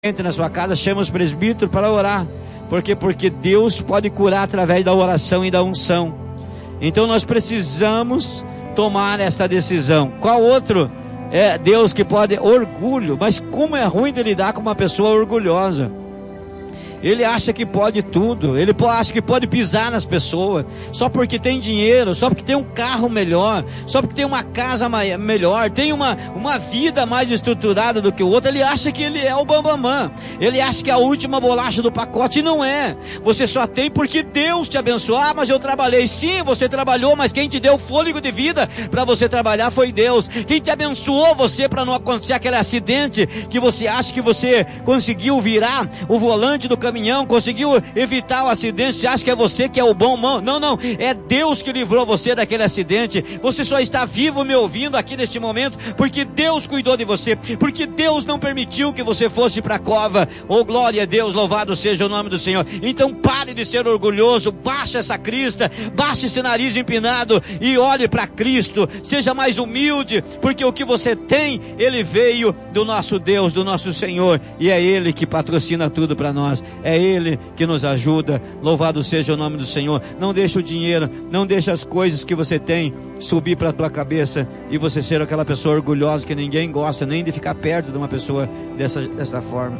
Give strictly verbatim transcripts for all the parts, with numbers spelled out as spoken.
Entre na sua casa, chama os presbíteros para orar. Por quê? Porque Deus pode curar através da oração e da unção. Então nós precisamos tomar esta decisão. Qual outro é Deus que pode? Orgulho. Mas como é ruim de lidar com uma pessoa orgulhosa. Ele acha que pode tudo, ele acha que pode pisar nas pessoas, só porque tem dinheiro, só porque tem um carro melhor, só porque tem uma casa melhor, tem uma, uma vida mais estruturada do que o outro. Ele acha que ele é o bambamã, ele acha que é a última bolacha do pacote, e não é. Você só tem porque Deus te abençoou. Ah, mas eu trabalhei. Sim, você trabalhou, mas quem te deu fôlego de vida para você trabalhar foi Deus. Quem te abençoou você para não acontecer aquele acidente que você acha que você conseguiu virar o volante do caminhão, conseguiu evitar o acidente. Você acha que é você que é o bom mão? Não, não, é Deus que livrou você daquele acidente. Você só está vivo me ouvindo aqui neste momento porque Deus cuidou de você, porque Deus não permitiu que você fosse para a cova. Oh, glória a Deus, louvado seja o nome do Senhor. Então pare de ser orgulhoso, baixa essa crista, baixe esse nariz empinado e olhe para Cristo. Seja mais humilde, porque o que você tem, Ele veio do nosso Deus, do nosso Senhor, e é Ele que patrocina tudo para nós. É Ele que nos ajuda. Louvado seja o nome do Senhor. Não deixe o dinheiro, não deixe as coisas que você tem subir para a tua cabeça e você ser aquela pessoa orgulhosa que ninguém gosta nem de ficar perto de uma pessoa dessa, dessa forma.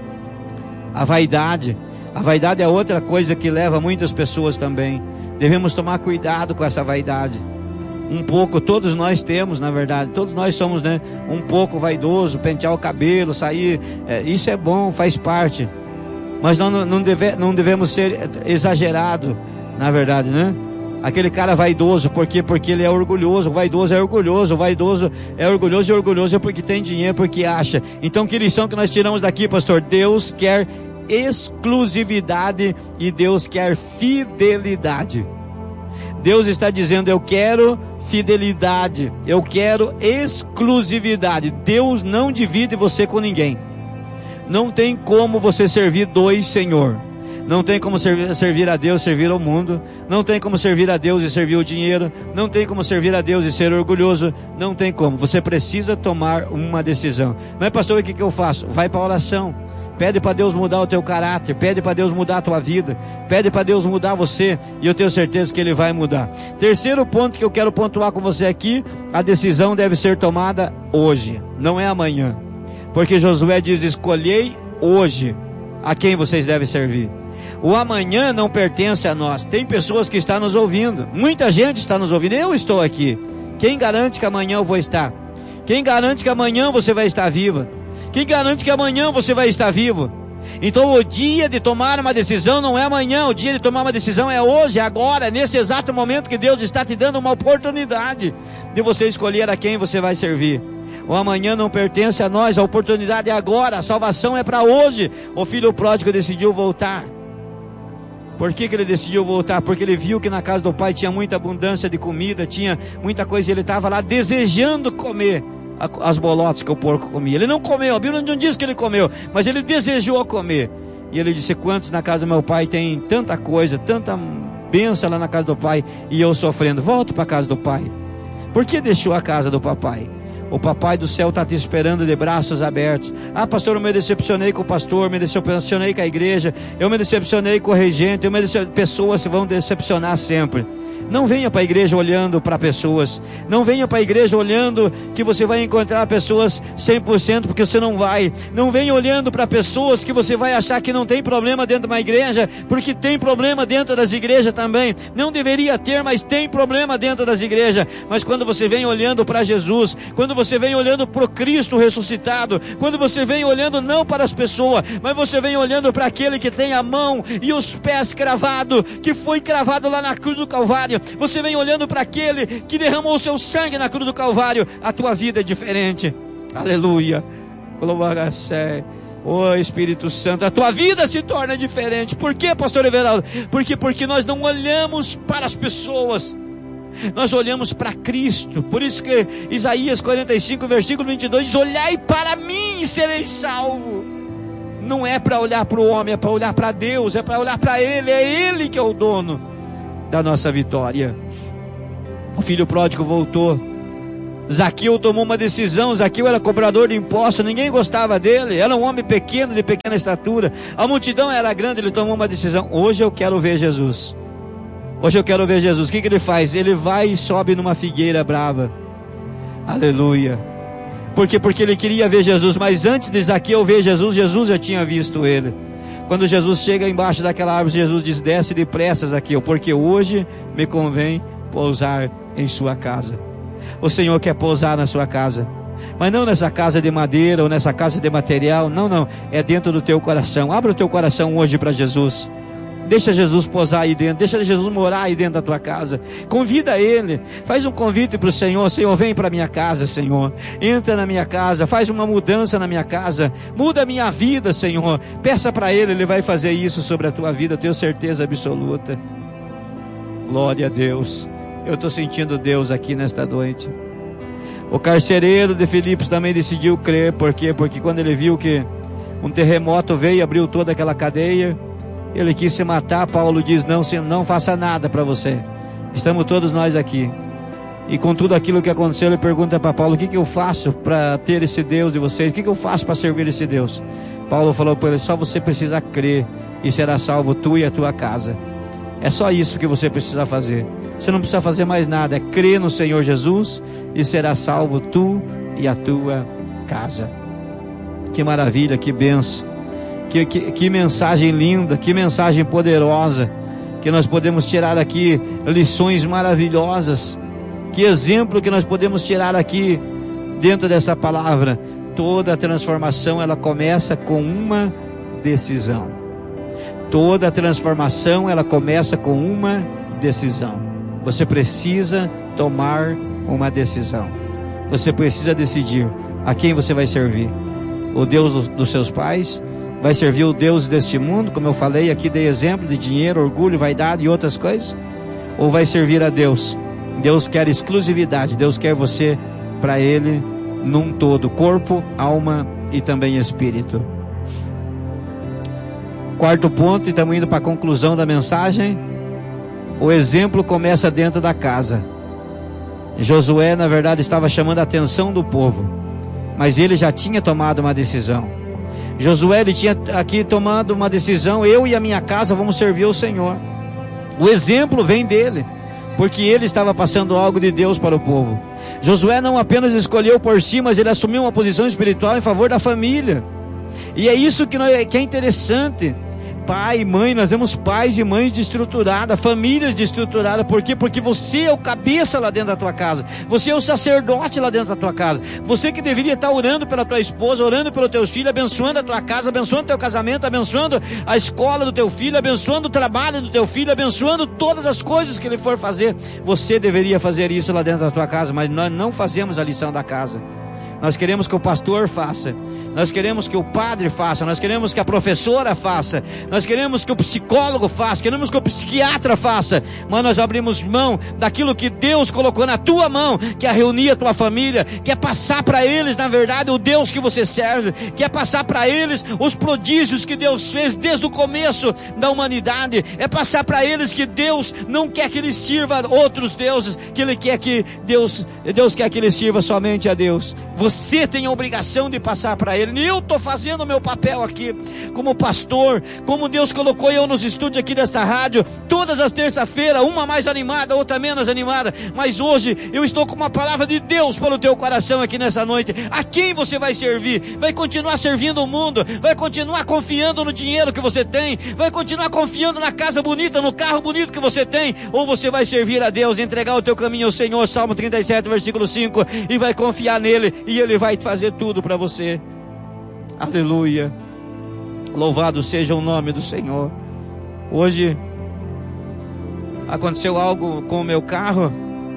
A vaidade. A vaidade é outra coisa que leva muitas pessoas também. Devemos tomar cuidado com essa vaidade. Um pouco, todos nós temos, na verdade, todos nós somos, né, um pouco vaidoso, pentear o cabelo, sair, é, isso é bom, faz parte. Mas não, não, deve, não devemos ser exagerados, na verdade, né? Aquele cara vaidoso, por quê? Porque ele é orgulhoso. O vaidoso é orgulhoso, o vaidoso é orgulhoso e orgulhoso é porque tem dinheiro, porque acha. Então que lição que nós tiramos daqui, pastor? Deus quer exclusividade e Deus quer fidelidade. Deus está dizendo, eu quero fidelidade, eu quero exclusividade. Deus não divide você com ninguém. Não tem como você servir dois Senhor. Não tem como servir, servir a Deus e servir ao mundo. Não tem como servir a Deus e servir o dinheiro. Não tem como servir a Deus e ser orgulhoso. Não tem como. Você precisa tomar uma decisão. Mas pastor, o que, que eu faço? Vai para a oração. Pede para Deus mudar o teu caráter. Pede para Deus mudar a tua vida. Pede para Deus mudar você. E eu tenho certeza que Ele vai mudar. Terceiro ponto que eu quero pontuar com você aqui. A decisão deve ser tomada hoje. Não é amanhã. Porque Josué diz, escolhei hoje a quem vocês devem servir. O amanhã não pertence a nós. Tem pessoas que estão nos ouvindo. Muita gente está nos ouvindo. Eu estou aqui. Quem garante que amanhã eu vou estar? Quem garante que amanhã você vai estar viva? Quem garante que amanhã você vai estar vivo? Então o dia de tomar uma decisão não é amanhã. O dia de tomar uma decisão é hoje, agora, nesse exato momento que Deus está te dando uma oportunidade de você escolher a quem você vai servir. O amanhã não pertence a nós, a oportunidade é agora, a salvação é para hoje. O filho pródigo decidiu voltar. Por que que ele decidiu voltar? Porque ele viu que na casa do pai tinha muita abundância de comida, tinha muita coisa, e ele estava lá desejando comer as bolotas que o porco comia. Ele não comeu, a Bíblia não diz que ele comeu, mas ele desejou comer. E ele disse, quantos na casa do meu pai tem tanta coisa, tanta bênção lá na casa do pai, e eu sofrendo? Volto para a casa do pai. Por que deixou a casa do papai? O papai do céu está te esperando de braços abertos. Ah, pastor, eu me decepcionei com o pastor, me decepcionei com a igreja, eu me decepcionei com o regente, eu me decep... pessoas se vão decepcionar sempre. Não venha para a igreja olhando para pessoas. Não venha para a igreja olhando que você vai encontrar pessoas cem por cento, porque você não vai. Não venha olhando para pessoas que você vai achar que não tem problema dentro de uma igreja, porque tem problema dentro das igrejas também. Não deveria ter, mas tem problema dentro das igrejas. Mas quando você vem olhando para Jesus, quando você vem olhando para o Cristo ressuscitado, quando você vem olhando não para as pessoas, mas você vem olhando para aquele que tem a mão e os pés cravados, que foi cravado lá na cruz do Calvário, você vem olhando para aquele que derramou o seu sangue na cruz do Calvário, a tua vida é diferente. Aleluia. Glória a Deus. Oh Espírito Santo, a tua vida se torna diferente. Por quê, pastor Everaldo? Porque, porque nós não olhamos para as pessoas, nós olhamos para Cristo. Por isso que Isaías quarenta e cinco, versículo vinte e dois diz, olhai para mim e sereis salvo. Não é para olhar para o homem, é para olhar para Deus, é para olhar para Ele. É Ele que é o dono da nossa vitória. O filho pródigo voltou. Zaqueu tomou uma decisão. Zaqueu era cobrador de impostos, ninguém gostava dele, era um homem pequeno, de pequena estatura, a multidão era grande, ele tomou uma decisão: hoje eu quero ver Jesus, hoje eu quero ver Jesus. O que, que ele faz? Ele vai e sobe numa figueira brava. Aleluia. Por quê? Porque ele queria ver Jesus, mas antes de Zaqueu ver Jesus, Jesus já tinha visto ele. Quando Jesus chega embaixo daquela árvore, Jesus diz: desce depressa, Zaqueu, porque hoje me convém pousar em sua casa. O Senhor quer pousar na sua casa, mas não nessa casa de madeira ou nessa casa de material, não, não, é dentro do teu coração. Abra o teu coração hoje para Jesus. Deixa Jesus pousar aí dentro, deixa Jesus morar aí dentro da tua casa. Convida Ele, faz um convite para o Senhor: Senhor, vem para minha casa, Senhor, entra na minha casa, faz uma mudança na minha casa, muda a minha vida, Senhor. Peça para Ele, Ele vai fazer isso sobre a tua vida, eu tenho certeza absoluta. Glória a Deus. Eu estou sentindo Deus aqui nesta noite. O carcereiro de Filipos também decidiu crer. Por quê? Porque quando ele viu que um terremoto veio e abriu toda aquela cadeia, ele quis se matar. Paulo diz: não, não faça nada para você, estamos todos nós aqui. E com tudo aquilo que aconteceu, ele pergunta para Paulo: o que, que eu faço para ter esse Deus de vocês? O que, que eu faço para servir esse Deus? Paulo falou para ele: só você precisa crer e será salvo tu e a tua casa. É só isso que você precisa fazer. Você não precisa fazer mais nada, é crer no Senhor Jesus e será salvo tu e a tua casa. Que maravilha, que bênção, que, que, que mensagem linda, que mensagem poderosa, que nós podemos tirar aqui lições maravilhosas. Que exemplo que nós podemos tirar aqui dentro dessa palavra. Toda a transformação, ela começa com uma decisão. Toda a transformação, ela começa com uma decisão. Você precisa tomar uma decisão. Você precisa decidir a quem você vai servir. O Deus do, dos seus pais? Vai servir o Deus deste mundo, como eu falei aqui, dei exemplo de dinheiro, orgulho, vaidade e outras coisas? Ou vai servir a Deus? Deus quer exclusividade. Deus quer você para Ele num todo, corpo, alma e também espírito. Quarto ponto, e estamos indo para a conclusão da mensagem. O exemplo começa dentro da casa. Josué, na verdade, estava chamando a atenção do povo, mas ele já tinha tomado uma decisão. Josué, ele tinha aqui tomado uma decisão: eu e a minha casa vamos servir o Senhor. O exemplo vem dele, porque ele estava passando algo de Deus para o povo. Josué não apenas escolheu por si, mas ele assumiu uma posição espiritual em favor da família. E é isso que, nós, que é interessante. Pai e mãe, nós temos pais e mães destruturadas, famílias destruturadas. Por quê? Porque você é o cabeça lá dentro da tua casa, você é o sacerdote lá dentro da tua casa. Você que deveria estar orando pela tua esposa, orando pelos teus filhos, abençoando a tua casa, abençoando o teu casamento, abençoando a escola do teu filho, abençoando o trabalho do teu filho, abençoando todas as coisas que ele for fazer. Você deveria fazer isso lá dentro da tua casa, mas nós não fazemos a lição da casa. Nós queremos que o pastor faça, nós queremos que o padre faça, nós queremos que a professora faça, nós queremos que o psicólogo faça, queremos que o psiquiatra faça, mas nós abrimos mão daquilo que Deus colocou na tua mão, que é reunir a tua família, que é passar para eles, na verdade, o Deus que você serve, que é passar para eles os prodígios que Deus fez desde o começo da humanidade, é passar para eles que Deus não quer que eles sirva outros deuses, que Ele quer que Deus, Deus quer que eles sirva somente a Deus. Você tem a obrigação de passar para Ele. Eu estou fazendo o meu papel aqui como pastor, como Deus colocou eu nos estúdios aqui desta rádio, todas as terças-feiras, uma mais animada, outra menos animada, mas hoje eu estou com uma palavra de Deus para o teu coração aqui nessa noite. A quem você vai servir? Vai continuar servindo o mundo? Vai continuar confiando no dinheiro que você tem? Vai continuar confiando na casa bonita, no carro bonito que você tem? Ou você vai servir a Deus, entregar o teu caminho ao Senhor, Salmo trinta e sete, versículo cinco, e vai confiar nele, e Ele vai fazer tudo para você. Aleluia. Louvado seja o nome do Senhor. Hoje aconteceu algo com o meu carro,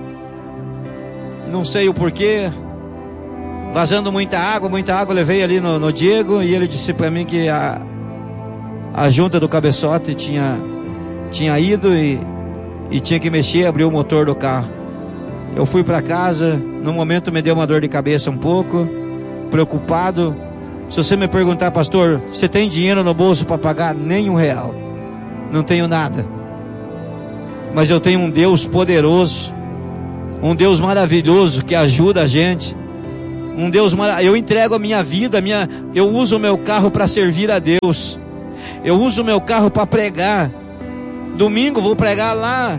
não sei o porquê, vazando muita água, muita água. Eu levei ali no, no Diego, e ele disse para mim que a, a junta do cabeçote tinha, tinha ido e, e tinha que mexer, abrir o motor do carro. Eu fui para casa, no momento me deu uma dor de cabeça um pouco, preocupado. Se você me perguntar: pastor, você tem dinheiro no bolso para pagar? Nem um real, não tenho nada, mas eu tenho um Deus poderoso, Um Deus maravilhoso que ajuda a gente. Um Deus maravilhoso. Eu entrego a minha vida, a minha... eu uso o meu carro para servir a Deus. Eu uso o meu carro para pregar. Domingo vou pregar lá.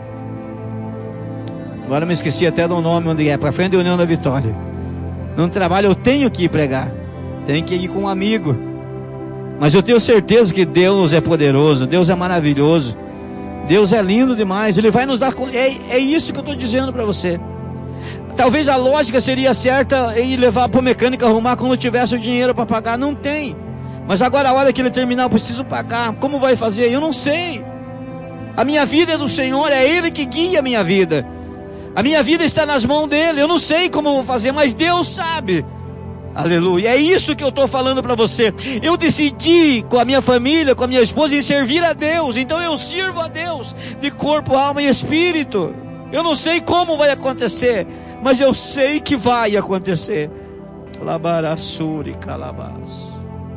Agora me esqueci até do nome onde é. Para frente da União da Vitória. No trabalho eu tenho que ir pregar. Tenho que ir com um amigo. Mas eu tenho certeza que Deus é poderoso. Deus é maravilhoso. Deus é lindo demais. Ele vai nos dar... É, é isso que eu estou dizendo para você. Talvez a lógica seria certa em levar para o mecânico arrumar quando tivesse o dinheiro para pagar. Não tem. Mas agora a hora que ele terminar eu preciso pagar. Como vai fazer? Eu não sei. A minha vida é do Senhor. É Ele que guia a minha vida. A minha vida está nas mãos dEle. Eu não sei como eu vou fazer, mas Deus sabe. Aleluia. É isso que eu estou falando para você. Eu decidi com a minha família, com a minha esposa, em servir a Deus. Então eu sirvo a Deus de corpo, alma e espírito. Eu não sei como vai acontecer, mas eu sei que vai acontecer. Labarassuri calabás.